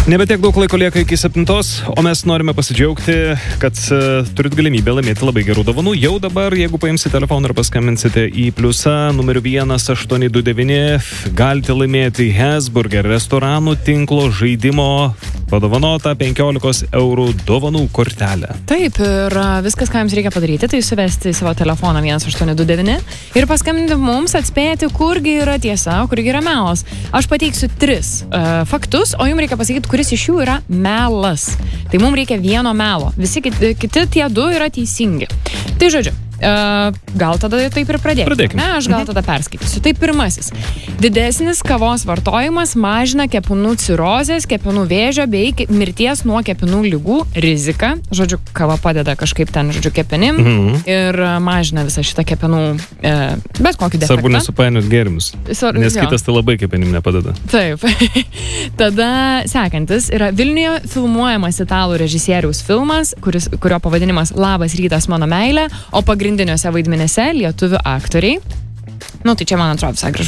Nebetiek daug laiko lieka iki 7, o mes norime pasidžiaugti, kad turit galimybę laimėti labai gerų dovanų. Jau dabar, jeigu paimsite telefoną ir paskambinsite į pliusą numeriu 1829, galite laimėti Hesburger restoranų tinklo žaidimo padovanotą 15 eurų dovanų kortelę. Taip, ir viskas, ką jums reikia padaryti, tai suvesti savo telefoną 1829 ir paskambinti mums, atspėti, kurgi yra tiesa, kurgi yra melas. Aš pateiksiu 3 faktus, o jums reikia pasakyti, kuris iš jų yra melas. Tai mums reikia vieno melo. Visi kiti tie 2 yra teisingi. Tai žodžiu, gal tada taip ir pradėkime. Pradėkime. Ne, aš gal tada perskaitysiu. Tai pirmasis. Didesnis kavos vartojimas mažina kepenų cirozės, kepenų vėžio bei mirties nuo kepenų ligų riziką. Žodžiu, kava padeda kažkaip ten, kepenim ir mažina visą šitą kepenų bet kokį defektą. Svarbu nesupainiot gėrimus, nes kitas tai labai kepenim nepadeda. Taip. Tada sekantis yra Vilniuje filmuojamas italų režisieriaus filmas, kurio pavadinimas Labas rytas mano meilė, o pagrindiniuose vaidmenėse lietuvių aktoriai. Tai čia, man atrodo, visai gražus